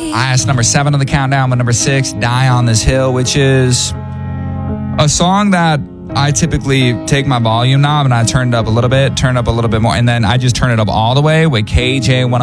That's number 7 on the countdown, but number 6, Die on This Hill, which is a song that I typically take my volume knob and I turn it up a little bit more, and then I just turn it up all the way with KJ